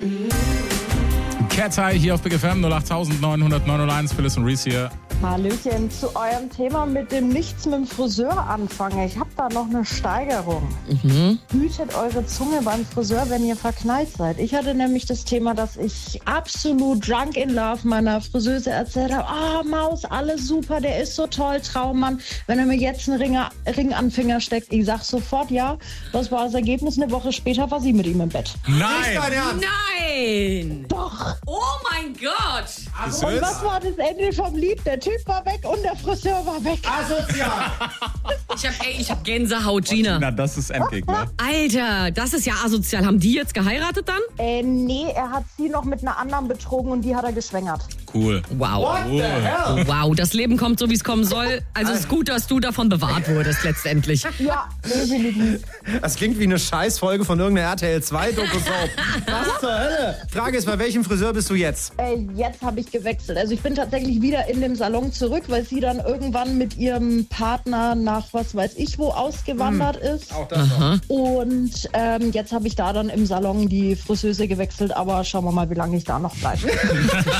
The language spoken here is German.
Cat High hier auf Big FM 08901, Phyllis und Reese hier. Hallöchen, zu eurem Thema mit dem Nichts mit dem Friseur anfangen. Ich habe da noch eine Steigerung. Hütet eure Zunge beim Friseur, wenn ihr verknallt seid. Ich hatte nämlich das Thema, dass ich absolut drunk in love meiner Friseuse erzählt habe, Maus, alles super, der ist so toll, Traummann. Wenn er mir jetzt einen Ring an den Finger steckt, ich sag sofort ja. Was war das Ergebnis? Eine Woche später war sie mit ihm im Bett. Nein! Nein! Doch. Oh mein Gott! Und was war das Ende vom Lied? Der Typ war weg und der Friseur war weg. Asozial! Ich hab Gänsehaut, Gina. Na, das ist Endgegner. Alter, das ist ja asozial. Haben die jetzt geheiratet dann? Nee, er hat sie noch mit einer anderen betrogen und die hat er geschwängert. Cool. Wow. What the hell? Wow, das Leben kommt so, wie es kommen soll. Also es ist gut, dass du davon bewahrt wurdest letztendlich. Ja, definitiv. Das klingt wie eine Scheißfolge von irgendeiner RTL 2 Doku-Soap. Was zur Hölle? Frage ist, bei welchem Friseur bist du jetzt? Jetzt habe ich gewechselt. Also ich bin tatsächlich wieder in dem Salon zurück, weil sie dann irgendwann mit ihrem Partner nach was weiß ich wo ausgewandert ist. Auch das noch. Und jetzt habe ich da dann im Salon die Friseuse gewechselt, aber schauen wir mal, wie lange ich da noch bleibe.